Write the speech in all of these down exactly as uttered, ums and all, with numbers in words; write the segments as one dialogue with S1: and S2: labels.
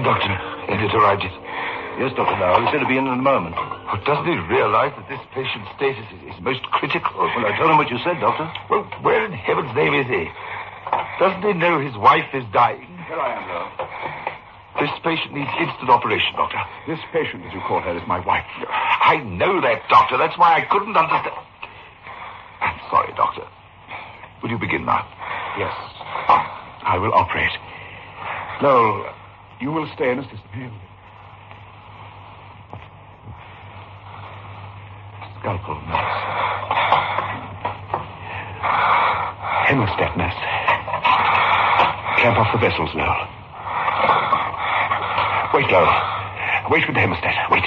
S1: Doctor, Elliot arrived yet?
S2: Yes, Doctor Now. He said to be in in a moment.
S1: But doesn't he realize that this patient's status is, is most critical?
S2: Well, I told him what you said, Doctor.
S1: Well, where in heaven's name is he? Doesn't he know his wife is dying?
S3: Here I am, Lowell.
S1: This patient needs instant operation, Doctor.
S3: This patient, as you call her, is my wife.
S1: I know that, Doctor. That's why I couldn't understand. I'm sorry, Doctor. Will you begin now?
S3: Yes. I will operate. Lowell, you will stay and assist me. Scalpel, nurse. Hemostat, nurse. Clamp off the vessels, Lowell. Wait, Lowell. Wait with the hemostat. Wait.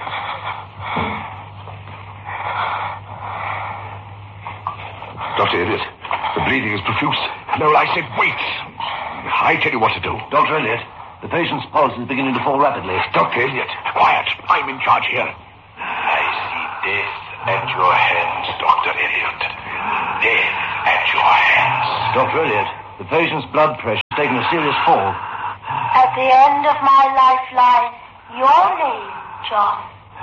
S1: Doctor Elliot, the bleeding is profuse.
S3: Lowell, I said wait. I tell you what to do.
S2: Doctor Elliot, the patient's pulse is beginning to fall rapidly.
S1: Doctor Elliot.
S3: Quiet. I'm in charge here.
S4: I see death at your hands, Doctor Elliot. Death at your hands.
S2: Doctor Elliot, the patient's blood pressure has taken a serious fall.
S5: At the end of my lifeline, your name, John.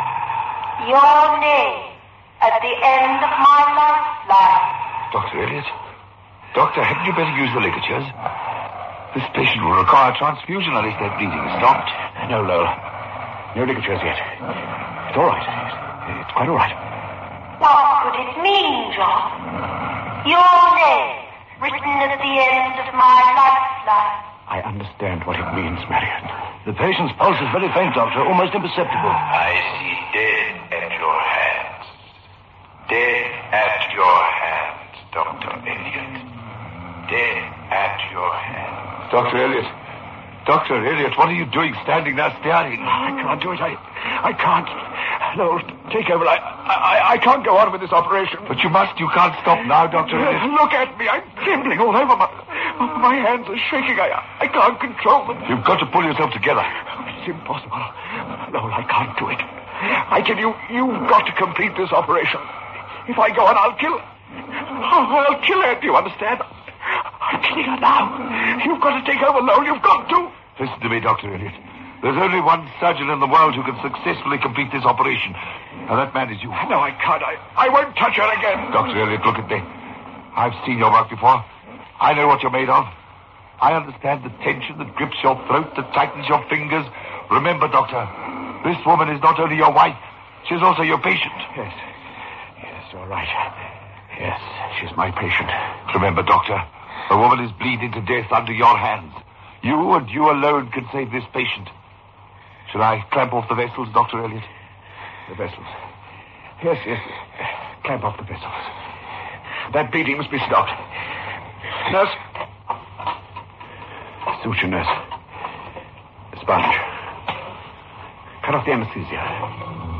S5: Your name at the end of my lifeline.
S1: Doctor Elliot? Doctor, hadn't you better use the ligatures? This patient will require transfusion unless their bleeding is stopped.
S3: No, Lowell. No ligatures yet. It's all right. It's quite all right.
S5: What could it mean, John? Your name written at the end of my lifeline.
S3: I understand what it means, Marion.
S2: The patient's pulse is very faint, Doctor, almost imperceptible.
S4: I see death at your hands. Death at your hands, Doctor Elliot. Death at your hands.
S1: Doctor Elliot. Doctor Elliot, what are you doing standing there staring?
S3: I can't do it. I, I can't. No, take over. I, I, I can't go on with this operation.
S1: But you must. You can't stop now, Doctor Elliot.
S3: Look at me. I'm trembling all over. My, my hands are shaking. I, I can't control them.
S1: You've got to pull yourself together.
S3: It's impossible. No, I can't do it. I tell you, you've got to complete this operation. If I go on, I'll kill... I'll kill her. Do you understand? I'm killing her now. You've got to take over, Lowell. You've got to.
S1: Listen to me, Doctor Elliot. There's only one surgeon in the world who can successfully complete this operation. And that man is you.
S3: No, I can't. I, I won't touch her again.
S1: Doctor Elliot, look at me. I've seen your work before. I know what you're made of. I understand the tension that grips your throat, that tightens your fingers. Remember, Doctor, this woman is not only your wife, she's also your patient.
S3: Yes. Yes, you're right. Yes, she's my patient.
S1: Remember, Doctor, the woman is bleeding to death under your hands. You and you alone can save this patient. Shall I clamp off the vessels, Doctor Elliot?
S3: The vessels. Yes, yes. Clamp off the vessels. That bleeding must be stopped. Nurse. Suture, nurse. Sponge. Cut off the anesthesia.